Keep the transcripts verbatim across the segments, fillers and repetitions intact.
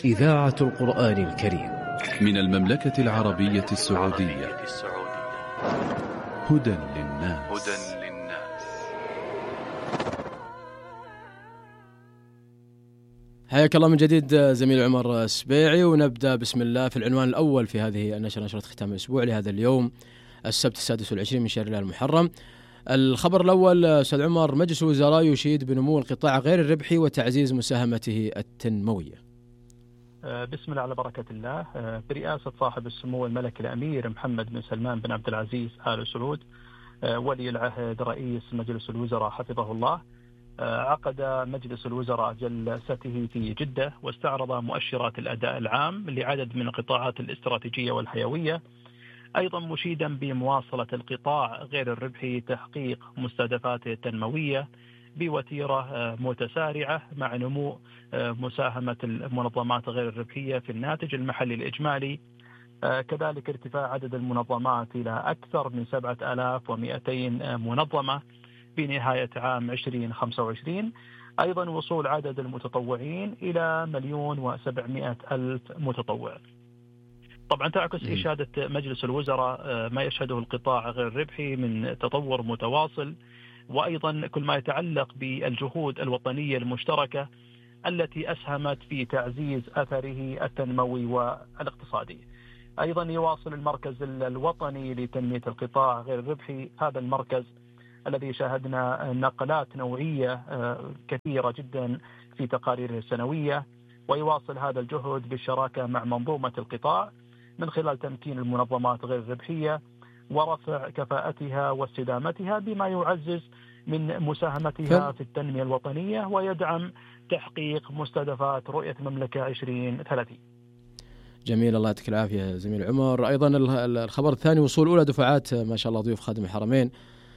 إذاعة القرآن الكريم من المملكة العربية السعودية. هدى للناس. حياك الله من جديد زميل عمر السبيعي، ونبدأ بسم الله في العنوان الأول في هذه النشرة، نشرة ختام الأسبوع لهذا اليوم السبت السادس والعشرين من شهر الله المحرم. الخبر الأول أستاذ عمر: مجلس الوزراء يشيد بنمو القطاع غير الربحي وتعزيز مساهمته التنموية. بسم الله على بركة الله. برئاسة صاحب السمو الملكي الأمير محمد بن سلمان بن عبد العزيز آل سعود ولي العهد رئيس مجلس الوزراء حفظه الله، عقد مجلس الوزراء جلسته في جدة، واستعرض مؤشرات الأداء العام لعدد من القطاعات الاستراتيجية والحيوية، أيضا مشيدا بمواصلة القطاع غير الربحي تحقيق مستهدفاته التنموية بوتيرة متسارعة مع نمو مساهمة المنظمات غير الربحية في الناتج المحلي الإجمالي، كذلك ارتفاع عدد المنظمات إلى أكثر من سبعة آلاف ومئتين منظمة بنهاية عام عشرين خمسة وعشرين، أيضا وصول عدد المتطوعين إلى مليون وسبعمائة ألف متطوع. طبعا تعكس إشادة مجلس الوزراء ما يشهده القطاع غير الربحي من تطور متواصل، وأيضا كل ما يتعلق بالجهود الوطنية المشتركة التي أسهمت في تعزيز أثره التنموي والاقتصادي. أيضا يواصل المركز الوطني لتنمية القطاع غير الربحي، هذا المركز الذي شاهدنا نقلات نوعية كثيرة جدا في تقاريره السنوية، ويواصل هذا الجهد بالشراكة مع منظومة القطاع من خلال تمكين المنظمات غير الربحية ورفع كفاءتها واستدامتها، بما يعزز من مساهمتها في التنمية الوطنية ويدعم تحقيق مستهدفات رؤية مملكة عشرين ثلاثين. جميل، الله يعطيك العافية زميل عمر. أيضا الخبر الثاني: وصول أولى دفعات ما شاء الله ضيوف خادم الحرمين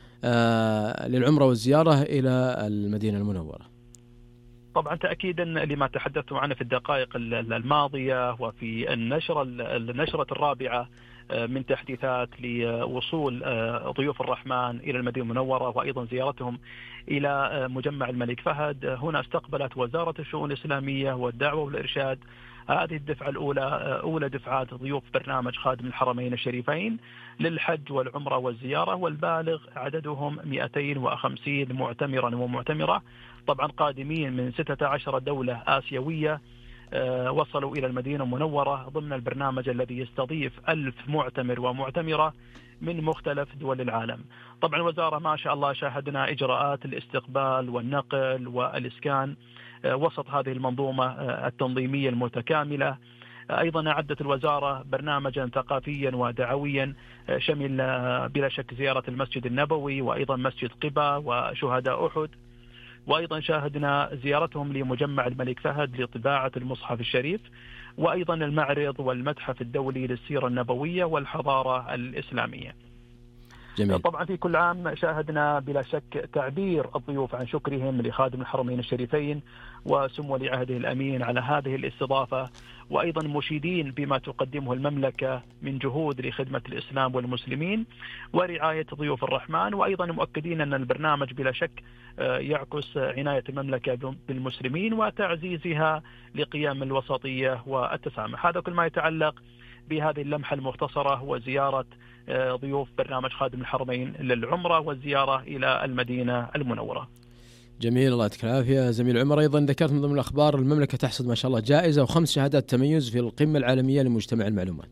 آه للعمرة والزيارة إلى المدينة المنورة. طبعا تأكيدا لما تحدثت عنه في الدقائق الماضية وفي النشرة النشرة الرابعة من تحديثات لوصول ضيوف الرحمن إلى المدينة المنورة وأيضا زيارتهم إلى مجمع الملك فهد. هنا استقبلت وزارة الشؤون الإسلامية والدعوة والإرشاد هذه الدفعة الأولى أولى دفعات ضيوف برنامج خادم الحرمين الشريفين للحج والعمرة والزيارة، والبالغ عددهم مئتين وخمسين معتمرا ومعتمرة، طبعا قادمين من ستة عشر دولة آسيوية وصلوا إلى المدينة المنورة ضمن البرنامج الذي يستضيف ألف معتمر ومعتمرة من مختلف دول العالم. طبعا الوزارة ما شاء الله شاهدنا إجراءات الاستقبال والنقل والإسكان وسط هذه المنظومة التنظيمية المتكاملة. أيضا أعدت الوزارة برنامجا ثقافيا ودعويا شمل بلا شك زيارة المسجد النبوي وأيضا مسجد قباء وشهداء أحد، وأيضا شاهدنا زيارتهم لمجمع الملك فهد لطباعة المصحف الشريف، وأيضا المعرض والمتحف الدولي للسيرة النبوية والحضارة الإسلامية. جميل. طبعا في كل عام شاهدنا بلا شك تعبير الضيوف عن شكرهم لخادم الحرمين الشريفين وسمو ولي عهده الأمين على هذه الاستضافة، وأيضا مشيدين بما تقدمه المملكة من جهود لخدمة الإسلام والمسلمين ورعاية ضيوف الرحمن، وأيضا مؤكدين أن البرنامج بلا شك يعكس عناية المملكة بالمسلمين وتعزيزها لقيام الوسطية والتسامح. هذا كل ما يتعلق بهذه اللمحة المختصرة وزيارة ضيوف برنامج خادم الحرمين للعمرة والزيارة إلى المدينة المنورة. جميل، الله يعطيك العافية زميل عمر. أيضا ذكرت من ضمن الأخبار المملكة تحصد ما شاء الله جائزة وخمس شهادات تميز في القمة العالمية لمجتمع المعلومات.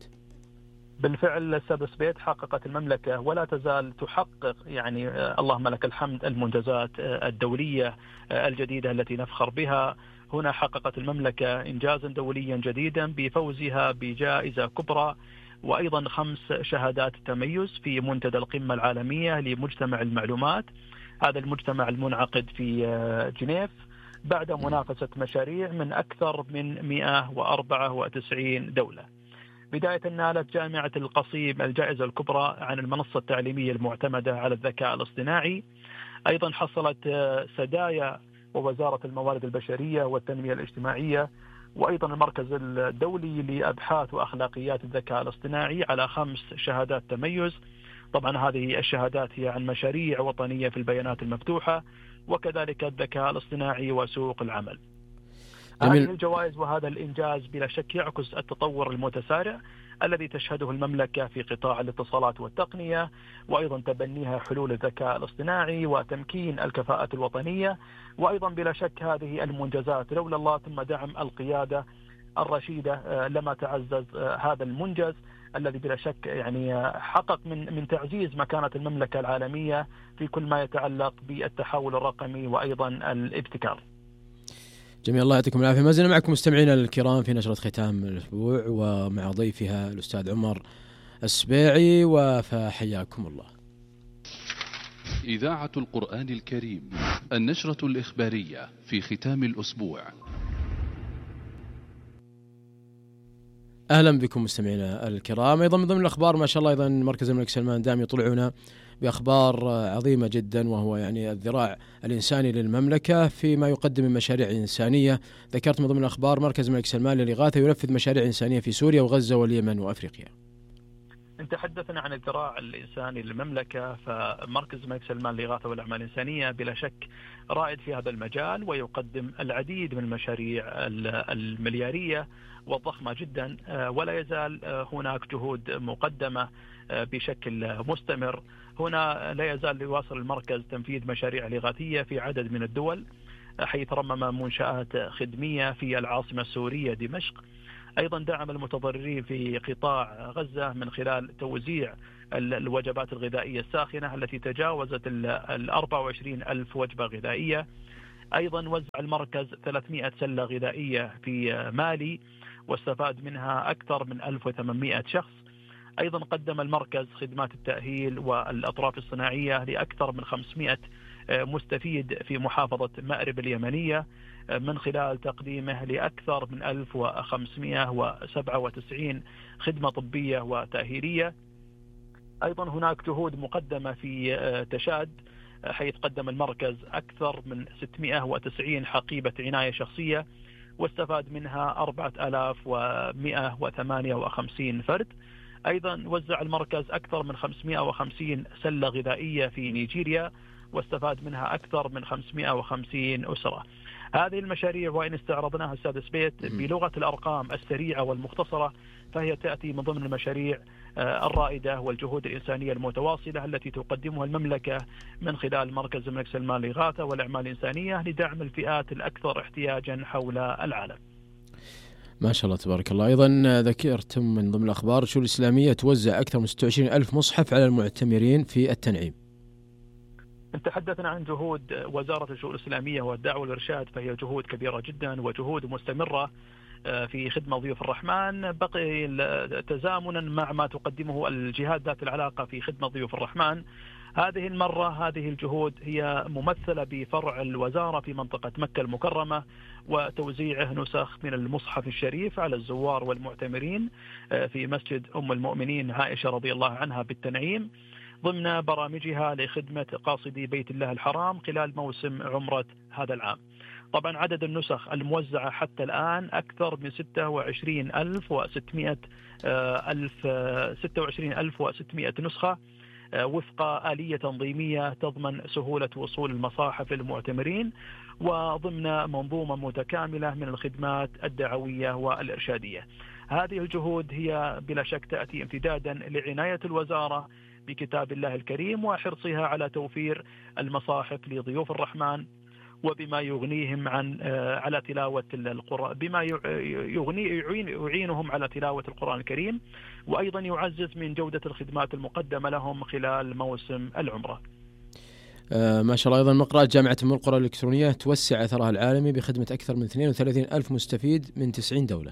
بالفعل أستاذ سبيت، حققت المملكة ولا تزال تحقق يعني اللهم لك الحمد المنجزات الدولية الجديدة التي نفخر بها. هنا حققت المملكة إنجازا دوليا جديدا بفوزها بجائزة كبرى وأيضا خمس شهادات تميز في منتدى القمة العالمية لمجتمع المعلومات، هذا المجتمع المنعقد في جنيف بعد منافسة مشاريع من أكثر من مئة وأربعة وتسعين دولة. بداية نالت جامعة القصيم الجائزة الكبرى عن المنصة التعليمية المعتمدة على الذكاء الاصطناعي. أيضا حصلت سدايا ووزارة الموارد البشرية والتنمية الاجتماعية وأيضا المركز الدولي لأبحاث وأخلاقيات الذكاء الاصطناعي على خمس شهادات تميز. طبعا هذه الشهادات هي عن مشاريع وطنية في البيانات المفتوحة وكذلك الذكاء الاصطناعي وسوق العمل. هذه الجوائز وهذا الإنجاز بلا شك يعكس التطور المتسارع الذي تشهده المملكة في قطاع الاتصالات والتقنية، وأيضا تبنيها حلول الذكاء الاصطناعي وتمكين الكفاءة الوطنية. وأيضا بلا شك هذه المنجزات لولا الله ثم دعم القيادة الرشيدة لما تعزز هذا المنجز الذي بلا شك يعني حقق من من تعزيز مكانة المملكة العالمية في كل ما يتعلق بالتحول الرقمي وأيضا الابتكار. جميل، الله يعطيكم العافية. ما زلنا معكم مستمعينا الكرام في نشرة ختام الأسبوع ومع ضيفها الأستاذ عمر السبيعي، وفحياكم الله. إذاعة القرآن الكريم، النشرة الإخبارية في ختام الأسبوع. أهلا بكم مستمعينا الكرام. أيضا من ضمن الأخبار ما شاء الله أيضا مركز الملك سلمان دائما يطلعنا بأخبار عظيمة جدا، وهو يعني الذراع الإنساني للمملكة فيما يقدم من مشاريع إنسانية. ذكرت من ضمن الأخبار مركز الملك سلمان للإغاثة ينفذ مشاريع إنسانية في سوريا وغزة واليمن وأفريقيا. انت تحدثنا عن الذراع الإنساني للمملكة، فمركز الملك سلمان للإغاثة والأعمال الإنسانية بلا شك رائد في هذا المجال ويقدم العديد من المشاريع المليارية والضخمة جدا، ولا يزال هناك جهود مقدمة بشكل مستمر. هنا لا يزال يواصل المركز تنفيذ مشاريع الإغاثية في عدد من الدول، حيث رمم منشآت خدمية في العاصمة السورية دمشق. أيضا دعم المتضررين في قطاع غزة من خلال توزيع الوجبات الغذائية الساخنة التي تجاوزت ال أربعة وعشرين ألف وجبة غذائية. أيضا وزع المركز ثلاثمائة سلة غذائية في مالي واستفاد منها أكثر من ألف وثمانمائة شخص. أيضا قدم المركز خدمات التأهيل والأطراف الصناعية لأكثر من خمسمائة مستفيد في محافظة مأرب اليمنية من خلال تقديمه لأكثر من ألف وخمسمائة وسبعة وتسعين خدمة طبية وتأهيلية. أيضا هناك جهود مقدمة في تشاد، حيث قدم المركز أكثر من ستمائة وتسعين حقيبة عناية شخصية واستفاد منها أربعة آلاف ومائة وثمانية وخمسين فرد. أيضا وزع المركز أكثر من خمسمائة وخمسين سلة غذائية في نيجيريا واستفاد منها أكثر من خمسمائة وخمسين أسرة. هذه المشاريع وإن استعرضناها السادس بيت بلغة الأرقام السريعة والمختصرة، فهي تأتي من ضمن المشاريع الرائدة والجهود الإنسانية المتواصلة التي تقدمها المملكة من خلال مركز الملك سلمان للإغاثة والأعمال الإنسانية لدعم الفئات الأكثر احتياجا حول العالم. ما شاء الله تبارك الله. أيضا ذكرتم من ضمن الأخبار الشؤون الإسلامية توزع أكثر من ستة وعشرين ألف مصحف على المعتمرين في التنعيم. تحدثنا عن جهود وزارة الشؤون الإسلامية والدعوة والإرشاد، فهي جهود كبيرة جدا وجهود مستمرة في خدمة ضيوف الرحمن، بقي تزامنا مع ما تقدمه الجهات ذات العلاقة في خدمة ضيوف الرحمن. هذه المرة هذه الجهود هي ممثلة بفرع الوزارة في منطقة مكة المكرمة وتوزيعه نسخ من المصحف الشريف على الزوار والمعتمرين في مسجد أم المؤمنين عائشة رضي الله عنها بالتنعيم ضمن برامجها لخدمة قاصدي بيت الله الحرام خلال موسم عمرة هذا العام. طبعا عدد النسخ الموزعة حتى الآن أكثر من ستة وعشرين ألف وستمائة ألف ستة وعشرين ألف وستمائة نسخة وفق آلية تنظيمية تضمن سهولة وصول المصاحف للمعتمرين وضمن منظومة متكاملة من الخدمات الدعوية والإرشادية. هذه الجهود هي بلا شك تأتي امتدادا لعناية الوزارة بكتاب الله الكريم وحرصها على توفير المصاحف لضيوف الرحمن وبما يغنيهم عن على تلاوة القرآن، بما يغني يعينهم على تلاوة القرآن الكريم، وأيضا يعزز من جودة الخدمات المقدمة لهم خلال موسم العمرة. آه ما شاء الله. أيضا مقرأة جامعة أم القرى الإلكترونية توسع أثرها العالمي بخدمة أكثر من اثنين وثلاثين ألف مستفيد من تسعين دولة.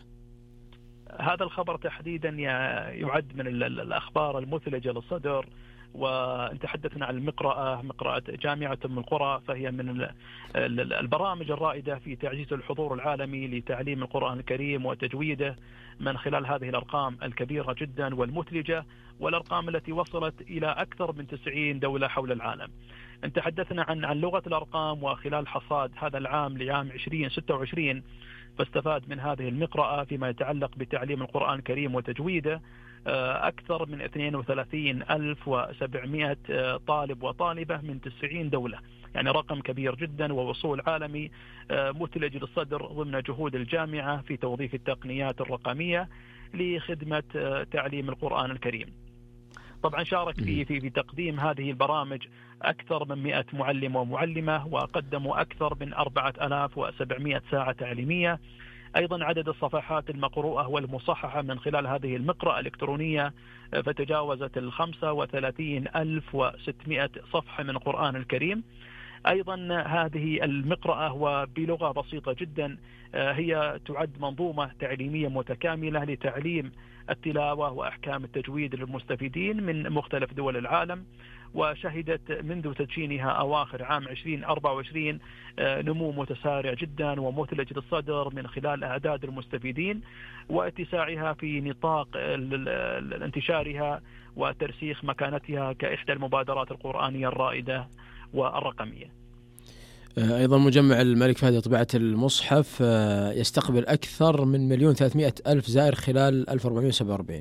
هذا الخبر تحديدا يعد من الأخبار المثلجة للصدر، وانت تحدثنا عن المقرأة مقرأة جامعة أم القرى، فهي من البرامج الرائدة في تعزيز الحضور العالمي لتعليم القرآن الكريم وتجويده من خلال هذه الأرقام الكبيرة جدا والمثلجة، والأرقام التي وصلت إلى أكثر من تسعين دولة حول العالم. انت تحدثنا عن عن لغة الأرقام، وخلال حصاد هذا العام لعام عشرين ستة وعشرين فاستفاد من هذه المقرأة فيما يتعلق بتعليم القرآن الكريم وتجويده أكثر من اثنين وثلاثين ألف وسبعمائة طالب وطالبة من تسعين دولة. يعني رقم كبير جدا ووصول عالمي مثلج للصدر ضمن جهود الجامعة في توظيف التقنيات الرقمية لخدمة تعليم القرآن الكريم. طبعا شارك في في في تقديم هذه البرامج أكثر من مئة معلم ومعلمة، وقدموا أكثر من أربعة آلاف وسبعمئة ساعة تعليمية. أيضا عدد الصفحات المقروءة والمصححة من خلال هذه المقرأة الإلكترونية فتجاوزت الخمسة وثلاثين ألف وستمئة صفحة من القرآن الكريم. أيضا هذه المقرأة وبلغة بسيطة جدا هي تعد منظومة تعليمية متكاملة لتعليم التلاوة وأحكام التجويد للمستفيدين من مختلف دول العالم، وشهدت منذ تدشينها أواخر عام ألفين وأربعة وعشرين نمو متسارع جدا ومثلج للصدر من خلال أعداد المستفيدين واتساعها في نطاق انتشارها وترسيخ مكانتها كإحدى المبادرات القرآنية الرائدة والرقمية. أيضا مجمع الملك فهد لطباعة المصحف يستقبل أكثر من مليون ثلاثمئة ألف زائر خلال ألف وأربعمئة وسبعة وأربعين.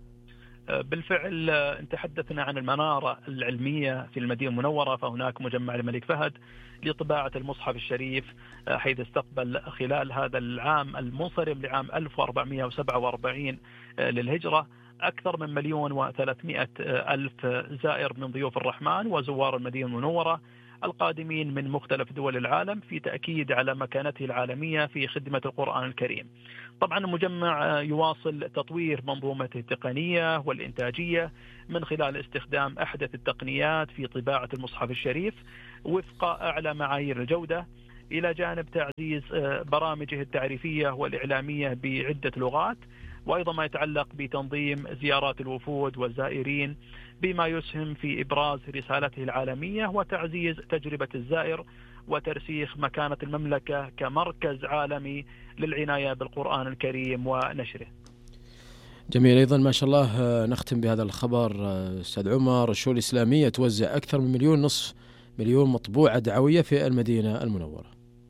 بالفعل تحدثنا عن المنارة العلمية في المدينة المنورة، فهناك مجمع الملك فهد لطباعة المصحف الشريف حيث استقبل خلال هذا العام المنصرم لعام ألف وأربعمئة وسبعة وأربعين للهجرة أكثر من مليون وثلاثمئة ألف زائر من ضيوف الرحمن وزوار المدينة المنورة القادمين من مختلف دول العالم في تأكيد على مكانته العالمية في خدمة القرآن الكريم. طبعا المجمع يواصل تطوير منظومته التقنية والإنتاجية من خلال استخدام أحدث التقنيات في طباعة المصحف الشريف وفق أعلى معايير الجودة، إلى جانب تعزيز برامجه التعريفية والإعلامية بعدة لغات، وأيضا ما يتعلق بتنظيم زيارات الوفود والزائرين بما يسهم في إبراز رسالته العالمية وتعزيز تجربة الزائر وترسيخ مكانة المملكة كمركز عالمي للعناية بالقرآن الكريم ونشره. جميل. أيضا ما شاء الله نختم بهذا الخبر أستاذ عمر، الشؤون الإسلامية توزع أكثر من مليون نصف مليون مطبوعة دعوية في المدينة المنورة.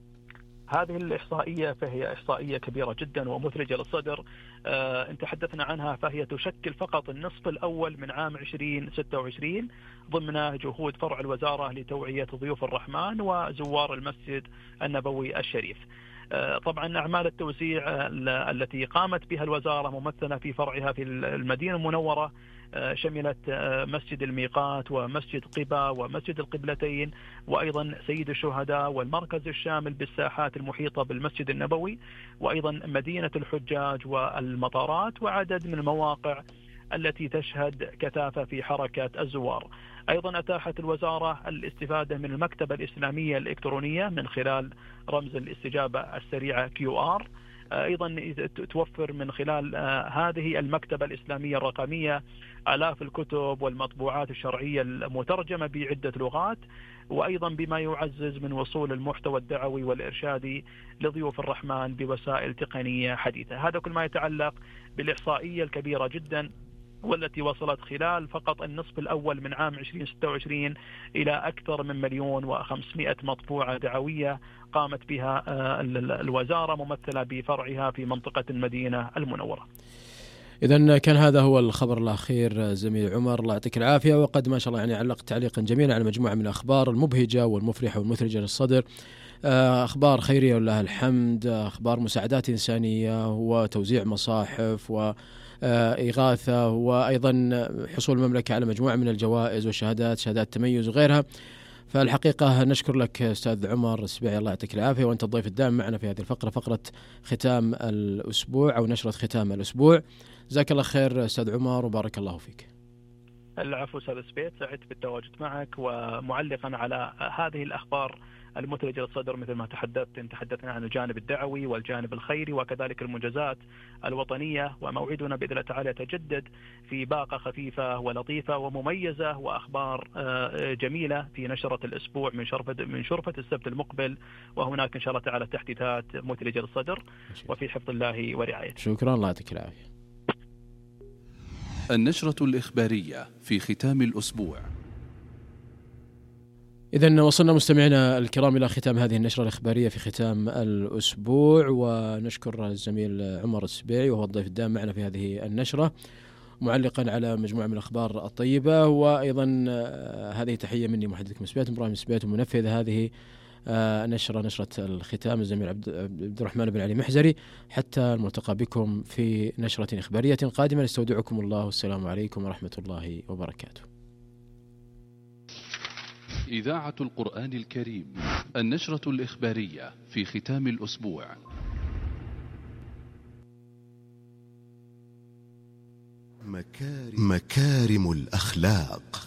هذه الإحصائية فهي إحصائية كبيرة جدا ومثلجة للصدر. آه، إن تحدثنا عنها فهي تشكل فقط النصف الأول من عام ألفين وستة وعشرين ضمن جهود فرع الوزارة لتوعية ضيوف الرحمن وزوار المسجد النبوي الشريف. آه، طبعا أعمال التوزيع التي قامت بها الوزارة ممثلة في فرعها في المدينة المنورة شملت مسجد الميقات ومسجد قباء ومسجد القبلتين وأيضا سيد الشهداء والمركز الشامل بالساحات المحيطة بالمسجد النبوي، وأيضا مدينة الحجاج والمطارات وعدد من المواقع التي تشهد كثافة في حركة الزوار. أيضا أتاحت الوزارة الاستفادة من المكتبة الإسلامية الإلكترونية من خلال رمز الاستجابة السريعة كيو آر. أيضا توفر من خلال هذه المكتبة الإسلامية الرقمية آلاف الكتب والمطبوعات الشرعية المترجمة بعدة لغات، وأيضا بما يعزز من وصول المحتوى الدعوي والإرشادي لضيوف الرحمن بوسائل تقنية حديثة. هذا كل ما يتعلق بالإحصائية الكبيرة جدا والتي وصلت خلال فقط النصف الأول من عام ألفين وستة وعشرين إلى أكثر من مليون وخمسمائة مطبوعة دعوية قامت بها الوزارة ممثلة بفرعها في منطقة المدينة المنورة. إذن كان هذا هو الخبر الأخير زميل عمر، الله يعطيك العافية، وقد ما شاء الله يعني علق تعليقا جميلا على مجموعة من الأخبار المبهجة والمفرحة والمثلجة للصدر، أخبار خيرية ولله الحمد، أخبار مساعدات إنسانية وتوزيع مصاحف وإغاثة، وأيضا حصول المملكة على مجموعة من الجوائز والشهادات، شهادات تميز وغيرها. فالحقيقة نشكر لك أستاذ عمر السبيعي، الله يعطيك العافية، وأنت الضيف الدائم معنا في هذه الفقرة، فقرة ختام الأسبوع أو نشرة ختام الأسبوع. جزاك الله خير أستاذ عمر وبارك الله فيك. العفو أستاذ سبيت، سعدت بالتواجد معك. ومعلقا على هذه الأخبار المثلجة للصدر مثل ما تحدثت، تحدثنا عن الجانب الدعوي والجانب الخيري وكذلك المنجزات الوطنية، وموعدنا بإذن الله تعالى يتجدد في باقة خفيفة ولطيفة ومميزة وأخبار جميلة في نشرة الأسبوع من شرفة من شرفة السبت المقبل، وهناك إن شاء الله تعالى تحديثات مثلجة للصدر وفي حفظ الله ورعايته. شكرا، الله يعطيك العافية. النشرة الإخبارية في ختام الأسبوع. إذن وصلنا مستمعينا الكرام إلى ختام هذه النشرة الإخبارية في ختام الأسبوع، ونشكر الزميل عمر السبيعي وهو الضيف الدائم معنا في هذه النشرة، معلقا على مجموعة من الأخبار الطيبة. وأيضا هذه تحية مني محدثكم سبيت إبراهيم سبيت، ومنفذ هذه نشرة نشرة الختام الزميل عبد الرحمن بن علي محزري. حتى الملتقى بكم في نشرة إخبارية قادمة، نستودعكم الله والسلام عليكم ورحمة الله وبركاته. إذاعة القرآن الكريم، النشرة الإخبارية في ختام الأسبوع. مكارم, مكارم الأخلاق.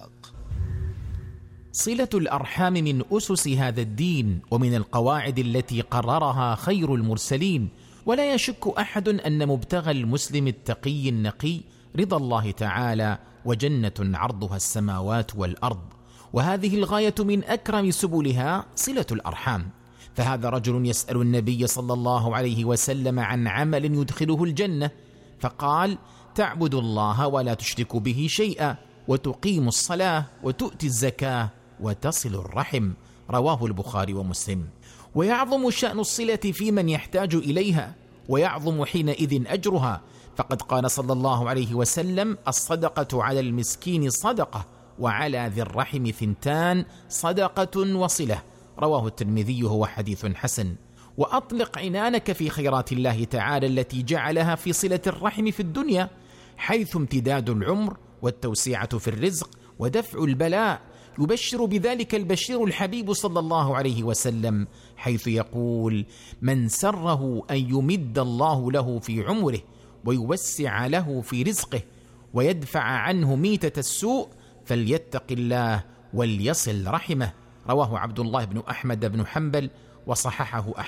صلة الأرحام من أسس هذا الدين ومن القواعد التي قررها خير المرسلين، ولا يشك أحد أن مبتغى المسلم التقي النقي رضا الله تعالى وجنة عرضها السماوات والأرض، وهذه الغاية من أكرم سبلها صلة الأرحام. فهذا رجل يسأل النبي صلى الله عليه وسلم عن عمل يدخله الجنة، فقال: تعبد الله ولا تشرك به شيئا، وتقيم الصلاة وتؤتي الزكاة وتصل الرحم. رواه البخاري ومسلم. ويعظم شأن الصلة في من يحتاج إليها، ويعظم حينئذ أجرها، فقد قال صلى الله عليه وسلم: الصدقة على المسكين صدقة، وعلى ذي الرحم ثنتان، صدقة وصلة. رواه الترمذي، هو حديث حسن. وأطلق عنانك في خيرات الله تعالى التي جعلها في صلة الرحم في الدنيا، حيث امتداد العمر والتوسعة في الرزق ودفع البلاء. يبشر بذلك البشير الحبيب صلى الله عليه وسلم، حيث يقول: من سره أن يمد الله له في عمره ويوسع له في رزقه ويدفع عنه ميتة السوء فليتق الله وليصل رحمه. رواه عبد الله بن أحمد بن حنبل وصححه أحمد.